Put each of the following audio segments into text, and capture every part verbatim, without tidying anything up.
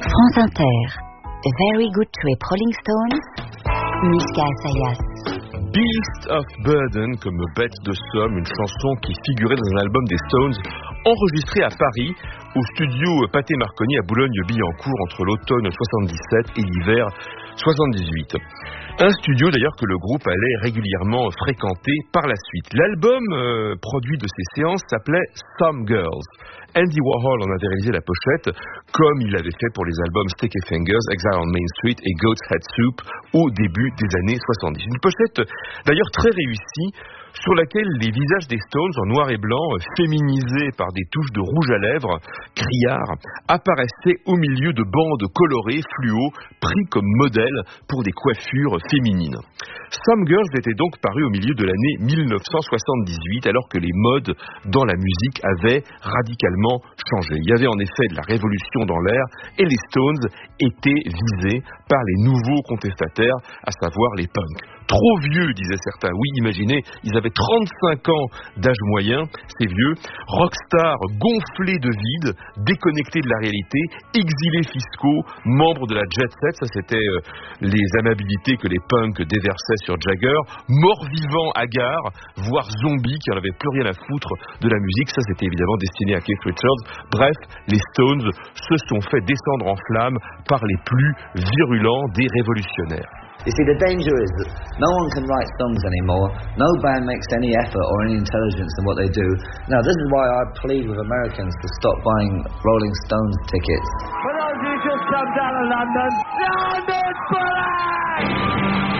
France Inter. Very Good Trip Rolling Stones. Niska Assayas. Beast of Burden, comme bête de somme, une chanson qui figurait dans un album des Stones enregistré à Paris, au studio Pathé Marconi à Boulogne-Billancourt entre l'automne soixante-dix-sept et l'hiver soixante-dix-huit. Un studio d'ailleurs que le groupe allait régulièrement fréquenter par la suite. L'album euh, produit de ces séances s'appelait Some Girls. Andy Warhol en avait réalisé la pochette, comme il l'avait fait pour les albums Sticky Fingers, Exile on Main Street et Goat's Head Soup au début des années soixante-dix. Une pochette d'ailleurs très réussie, sur laquelle les visages des Stones en noir et blanc, féminisés par des touches de rouge à lèvres, criards, apparaissaient au milieu de bandes colorées, fluo, pris comme modèle pour des coiffures féminines. Some Girls était donc paru au milieu de l'année mille neuf cent soixante-dix-huit, alors que les modes dans la musique avaient radicalement changé. Il y avait en effet de la révolution dans l'air, et les Stones étaient visés par les nouveaux contestataires, à savoir les punks. Trop vieux, disaient certains. Oui, imaginez, ils avaient trente-cinq ans d'âge moyen, ces vieux, rockstars gonflés de vide, déconnectés de la réalité, exilés fiscaux, membres de la jet set, ça c'était euh, les amabilités que les punks déversaient sur Jagger, morts-vivants hagards, voire zombies qui n'en avaient plus rien à foutre de la musique, ça c'était évidemment destiné à Keith Richards. Bref, les Stones se sont fait descendre en flammes par les plus virulents des révolutionnaires. You see, the danger is that no one can write songs anymore. No band makes any effort or any intelligence in what they do. Now, this is why I plead with Americans to stop buying Rolling Stones tickets. For those who just come down to London, London Bullet!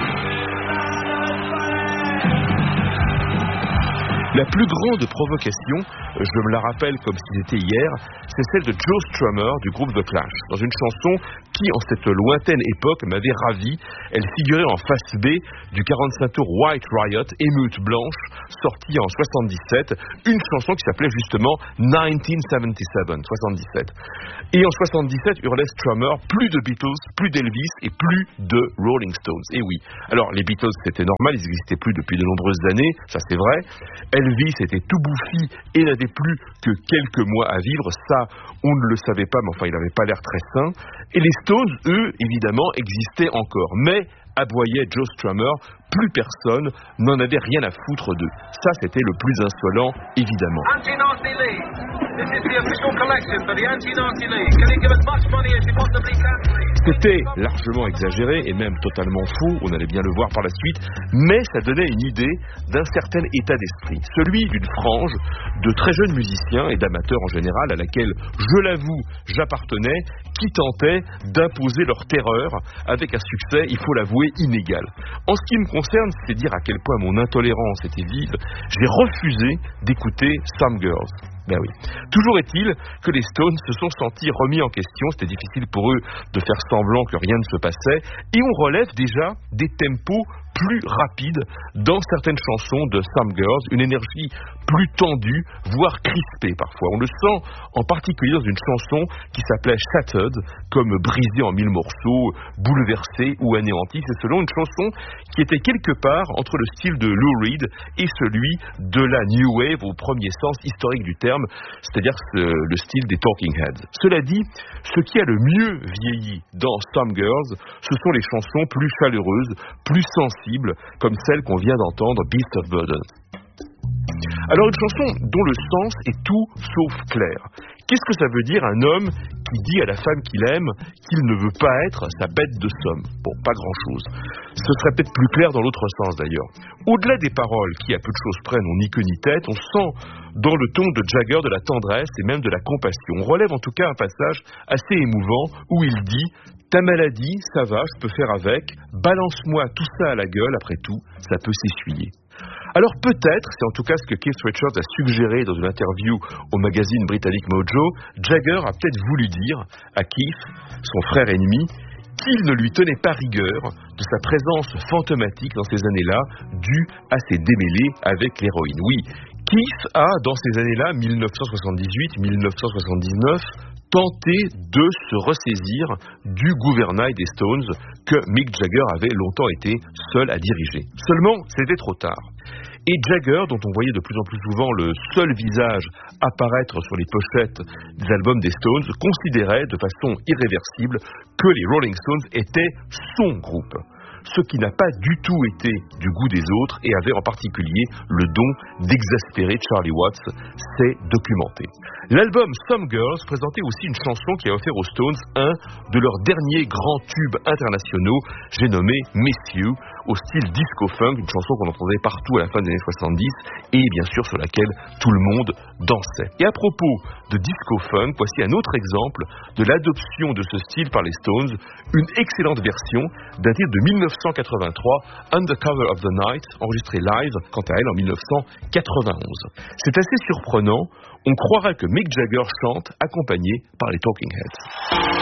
La plus grande provocation, je me la rappelle comme si c'était hier, c'est celle de Joe Strummer du groupe The Clash, dans une chanson qui, en cette lointaine époque, m'avait ravi. Elle figurait en face B du quarante-cinq tours White Riot, émeute blanche, sortie en soixante-dix-sept, une chanson qui s'appelait justement dix-neuf soixante-dix-sept, soixante-dix-sept. Et en soixante-dix-sept, hurlait Strummer, plus de Beatles, plus d'Elvis et plus de Rolling Stones. Et oui, alors les Beatles c'était normal, ils n'existaient plus depuis de nombreuses années, ça c'est vrai. Elvis était tout bouffi et n'avait plus que quelques mois à vivre, ça on ne le savait pas, mais enfin il n'avait pas l'air très sain. Et les Stones, eux, évidemment, existaient encore, mais aboyait Joe Strummer, plus personne n'en avait rien à foutre d'eux. Ça, c'était le plus insolent, évidemment. Anti-Nazi League. This is the official collection for the Anti-Nazi League. Can you give as much money as you possibly can, please? C'était largement exagéré et même totalement faux, on allait bien le voir par la suite, mais ça donnait une idée d'un certain état d'esprit, celui d'une frange de très jeunes musiciens et d'amateurs en général à laquelle, je l'avoue, j'appartenais, qui tentaient d'imposer leur terreur avec un succès, il faut l'avouer, inégal. En ce qui me concerne, c'est dire à quel point mon intolérance était vive, j'ai refusé d'écouter Some Girls. Ben oui. Toujours est-il que les Stones se sont sentis remis en question, c'était difficile pour eux de faire semblant que rien ne se passait, et on relève déjà des tempos plus rapides dans certaines chansons de Some Girls, une énergie plus tendue, voire crispée parfois. On le sent en particulier dans une chanson qui s'appelait Shattered, comme brisée en mille morceaux, bouleversée ou anéantie. C'est selon une chanson qui était quelque part entre le style de Lou Reed et celui de la New Wave au premier sens historique du terme, c'est-à-dire le style des Talking Heads. Cela dit, ce qui a le mieux vieilli dans Some Girls, ce sont les chansons plus chaleureuses, plus sensibles, comme celle qu'on vient d'entendre, Beast of Burden. Alors une chanson dont le sens est tout sauf clair. Qu'est-ce que ça veut dire un homme qui dit à la femme qu'il aime qu'il ne veut pas être sa bête de somme? Bon, pas grand-chose. Ce serait peut-être plus clair dans l'autre sens d'ailleurs. Au-delà des paroles qui, à peu de choses près, n'ont ni queue ni tête, on sent dans le ton de Jagger de la tendresse et même de la compassion. On relève en tout cas un passage assez émouvant où il dit « Ta maladie, ça va, je peux faire avec. Balance-moi tout ça à la gueule, après tout, ça peut s'essuyer. » Alors peut-être, c'est en tout cas ce que Keith Richards a suggéré dans une interview au magazine britannique Mojo, Jagger a peut-être voulu dire à Keith, son frère ennemi, qu'il ne lui tenait pas rigueur de sa présence fantomatique dans ces années-là, due à ses démêlés avec l'héroïne. Oui, Keith a, dans ces années-là, mille neuf cent soixante-dix-huit mille neuf cent soixante-dix-neuf, tenté de se ressaisir du gouvernail des Stones que Mick Jagger avait longtemps été seul à diriger. Seulement, c'était trop tard. Et Jagger, dont on voyait de plus en plus souvent le seul visage apparaître sur les pochettes des albums des Stones, considérait de façon irréversible que les Rolling Stones étaient son groupe. Ce qui n'a pas du tout été du goût des autres et avait en particulier le don d'exaspérer Charlie Watts, c'est documenté. L'album Some Girls présentait aussi une chanson qui a offert aux Stones un de leurs derniers grands tubes internationaux, j'ai nommé Miss You, au style disco-funk, une chanson qu'on entendait partout à la fin des années soixante-dix et bien sûr sur laquelle tout le monde dansait. Et à propos de disco-funk, voici un autre exemple de l'adoption de ce style par les Stones, une excellente version d'un titre de mille neuf cent quatre-vingt-trois, Undercover of the Night, enregistrée live, quant à elle, en mille neuf cent quatre-vingt-onze. C'est assez surprenant, on croirait que Mick Jagger chante accompagné par les Talking Heads.